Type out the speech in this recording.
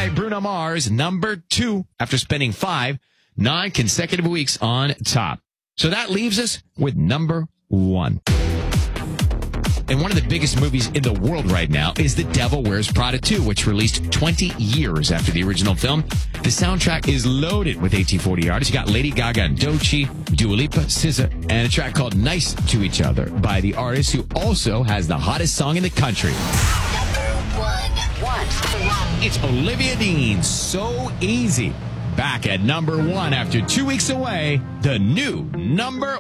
by Bruno Mars, number 2, after spending 9 consecutive weeks on top. So that leaves us with number 1. And one of the biggest movies in the world right now is The Devil Wears Prada 2, which released 20 years after the original film. The soundtrack is loaded with AT40 artists. You got Lady Gaga and Doechii, Dua Lipa, SZA, and a track called Nice to Each Other by the artist who also has the hottest song in the country. Number 1. It's Olivia Dean, So Easy. Back at number 1 after 2 weeks away, the new number